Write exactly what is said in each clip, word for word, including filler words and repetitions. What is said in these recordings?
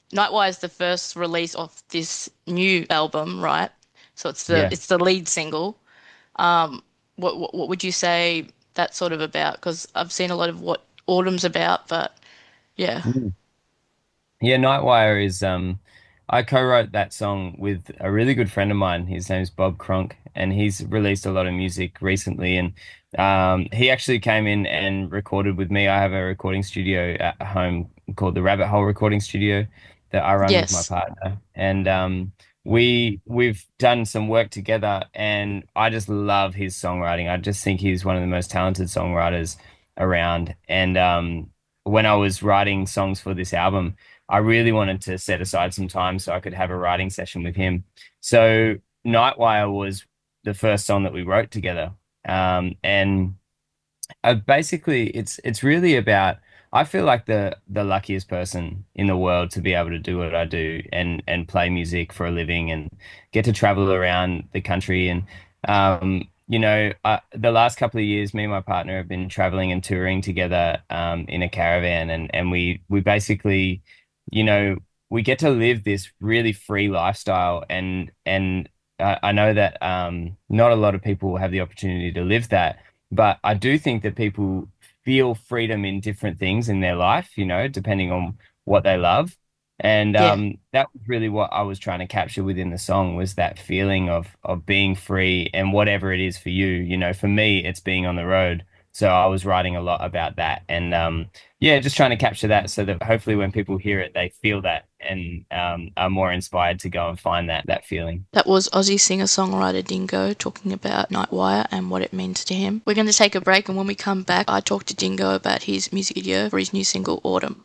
Nightwire is the first release of this new album, right? So it's the Yeah. it's the lead single. Um, what what, what would you say that's sort of about? Because I've seen a lot of what Autumn's about, but yeah, Mm. Yeah, Nightwire is um I co-wrote that song with a really good friend of mine. His name's Bob Cronk, and he's released a lot of music recently, and um he actually came in and recorded with me. I have a recording studio at home called the Rabbit Hole Recording Studio that I run with my yes, partner. And um we we've done some work together, and I just love his songwriting. I just think he's one of the most talented songwriters around. And um when I was writing songs for this album, I really wanted to set aside some time so I could have a writing session with him. So Nightwire was the first song that we wrote together. Um, and uh, basically it's it's really about, I feel like the the luckiest person in the world to be able to do what I do and and play music for a living and get to travel around the country. And um you know, uh, the last couple of years, me and my partner have been traveling and touring together um in a caravan, and and we we basically, you know, we get to live this really free lifestyle. and and I, I know that um not a lot of people have the opportunity to live that, but I do think that people feel freedom in different things in their life, you know, depending on what they love. And yeah. um, that was really what I was trying to capture within the song, was that feeling of of being free and whatever it is for you. You know, for me, it's being on the road. So I was writing a lot about that. And um, yeah, just trying to capture that so that hopefully when people hear it, they feel that and um, are more inspired to go and find that that feeling. That was Aussie singer-songwriter Dingo talking about Nightwire and what it means to him. We're going to take a break, and when we come back, I talk to Dingo about his music video for his new single Autumn.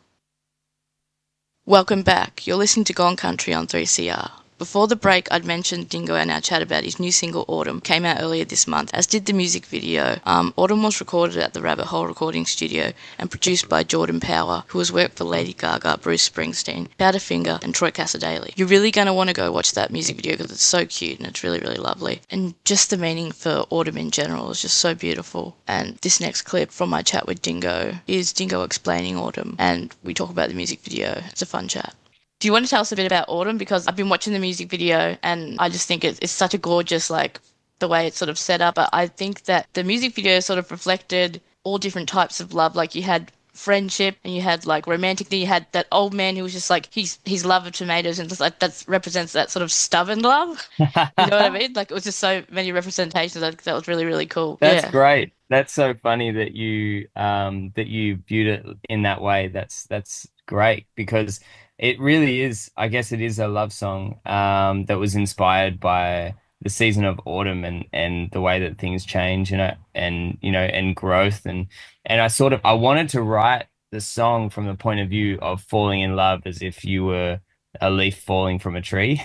Welcome back. You're listening to Gone Country on three C R. Before the break, I'd mentioned Dingo and our chat about his new single Autumn came out earlier this month, as did the music video. Um, Autumn was recorded at the Rabbit Hole Recording Studio and produced by Jordan Power, who has worked for Lady Gaga, Bruce Springsteen, Powderfinger, and Troy Cassar-Daley. You're really going to want to go watch that music video because it's so cute and it's really, really lovely. And just the meaning for Autumn in general is just so beautiful. And this next clip from my chat with Dingo is Dingo explaining Autumn, and we talk about the music video. It's a fun chat. Do you want to tell us a bit about Autumn? Because I've been watching the music video and I just think it's, it's such a gorgeous, like, the way it's sort of set up. But I think that the music video sort of reflected all different types of love. Like, you had friendship and you had like romantic, then you had that old man who was just like he's his love of tomatoes, and just like that represents that sort of stubborn love. You know what I mean? Like, it was just so many representations. That that was really, really cool. That's Yeah. great. That's so funny that you um that you viewed it in that way. That's that's great because it really is, I guess it is a love song um that was inspired by the season of autumn and and the way that things change, you know, and you know, and growth. and and I sort of I wanted to write the song from the point of view of falling in love as if you were a leaf falling from a tree.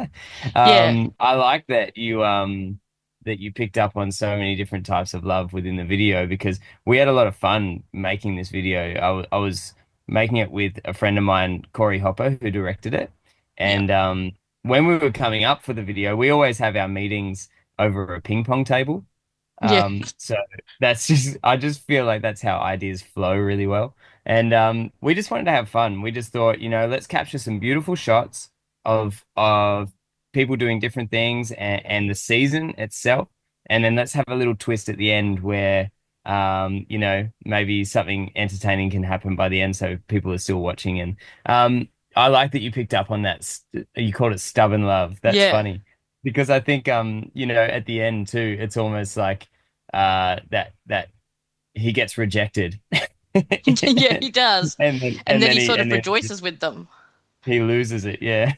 Yeah. Um I like that you um that you picked up on so many different types of love within the video, because we had a lot of fun making this video. I, w I was making it with a friend of mine, Corey Hopper, who directed it. Yeah. And um, when we were coming up for the video, we always have our meetings over a ping pong table. Yeah. Um, so that's just, I just feel like that's how ideas flow really well. And um, we just wanted to have fun. We just thought, you know, let's capture some beautiful shots of of people doing different things, and, and the season itself. And then let's have a little twist at the end where um, you know, maybe something entertaining can happen by the end so people are still watching. And um, I like that you picked up on that. St you called it stubborn love. That's Yeah. funny because I think um, you know, at the end too, it's almost like uh that that he gets rejected. Yeah, he does. And then And and then then he he sort of and then he just rejoices with them. he loses it. Yeah.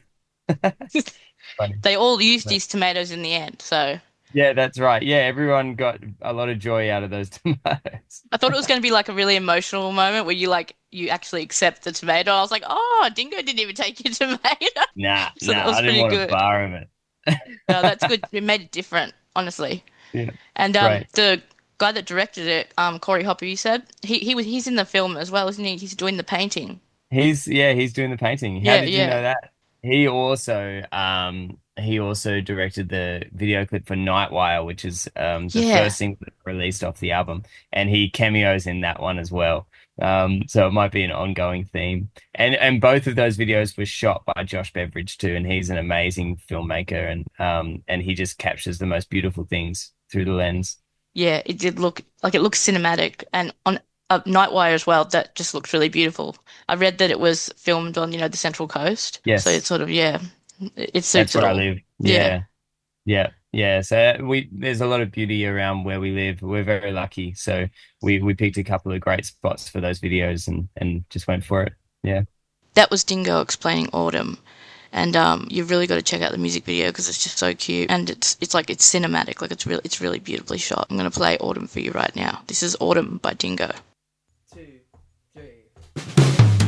Funny. They all used But these tomatoes in the end, so yeah, that's right. Yeah, everyone got a lot of joy out of those tomatoes. I thought it was going to be like a really emotional moment where you like you actually accept the tomato. I was like, oh, Dingo didn't even take your tomato. Nah, So that nah, was I didn't pretty want to good. bar him No, that's it. good. It made it different, honestly. Yeah, And um, great. the guy that directed it, um, Corey Hopper, you said he he was he's in the film as well, isn't he? He's doing the painting. He's yeah, he's doing the painting. How Yeah, did you yeah, know that? He also um he also directed the video clip for Nightwire, which is um the yeah. first single that released off the album, and he cameos in that one as well. Um, so it might be an ongoing theme. And and both of those videos were shot by Josh Beveridge too, and he's an amazing filmmaker, and um and he just captures the most beautiful things through the lens. Yeah, it did look like it looks cinematic, and on uh, Nightwire as well. That just looked really beautiful. I read that it was filmed on, you know, the Central Coast, so it's Yes, sort of yeah, it, it suits that's it where I all. live. Yeah, Yeah. Yeah, yeah. So we there's a lot of beauty around where we live. We're very lucky. So we we picked a couple of great spots for those videos and and just went for it. Yeah. that was Dingo explaining Autumn, and um, you've really got to check out the music video because it's just so cute, and it's it's like it's cinematic, like it's really it's really beautifully shot. I'm gonna play Autumn for you right now. This is Autumn by Dingo.